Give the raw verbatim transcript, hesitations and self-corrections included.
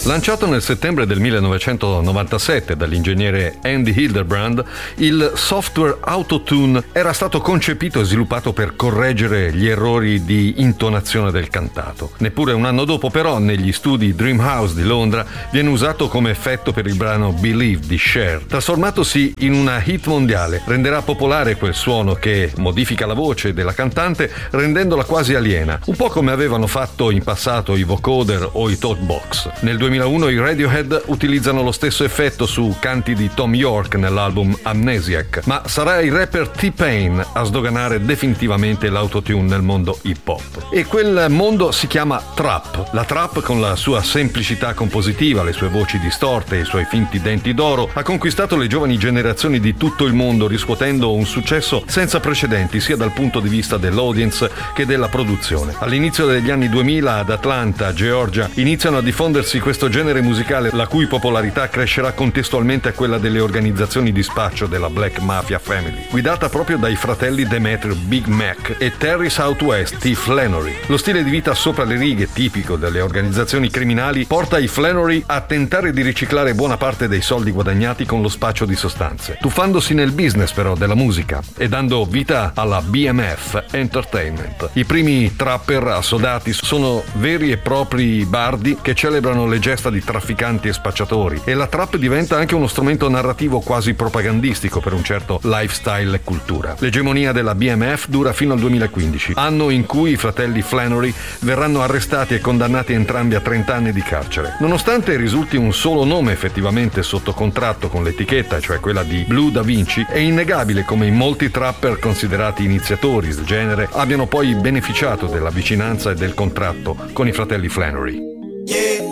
Lanciato nel settembre del millenovecentonovantasette dall'ingegnere Andy Hildebrand, il software Auto-Tune era stato concepito e sviluppato per correggere gli errori di intonazione del cantato. Neppure un anno dopo, però, negli studi Dreamhouse di Londra viene usato come effetto per il brano Believe di Cher. Trasformatosi in una hit mondiale, renderà popolare quel suono che modifica la voce della cantante rendendola quasi aliena, un po' come avevano fatto in passato i vocoder o i talkbox. Nel duemilauno i Radiohead utilizzano lo stesso effetto su canti di Tom York nell'album Amnesiac, ma sarà il rapper T-Pain a sdoganare definitivamente l'autotune nel mondo hip hop. E quel mondo si chiama trap. La trap, con la sua semplicità compositiva, le sue voci distorte e i suoi finti denti d'oro, ha conquistato le giovani generazioni di tutto il mondo, riscuotendo un successo senza precedenti sia dal punto di vista dell'audience che della produzione. All'inizio degli anni duemila ad Atlanta, Georgia, iniziano a diffondersi questo genere musicale, la cui popolarità crescerà contestualmente a quella delle organizzazioni di spaccio della Black Mafia Family, guidata proprio dai fratelli Demetri Big Mac e Terry Southwest T. Flannery. Lo stile di vita sopra le righe, tipico delle organizzazioni criminali, porta i Flannery a tentare di riciclare buona parte dei soldi guadagnati con lo spaccio di sostanze, tuffandosi nel business però della musica e dando vita alla B M F Entertainment. I primi trapper assodati sono veri e propri bardi che celebrano le gesta di trafficanti e spacciatori, e la trap diventa anche uno strumento narrativo quasi propagandistico per un certo lifestyle e cultura. L'egemonia della B M F dura fino al duemilaquindici, anno in cui i fratelli Flannery verranno arrestati e condannati entrambi a trenta anni di carcere. Nonostante risulti un solo nome effettivamente sotto contratto con l'etichetta, cioè quella di Blue Da Vinci, è innegabile come in molti trapper considerati iniziatori del genere abbiano poi beneficiato della vicinanza e del contratto con i fratelli Flannery.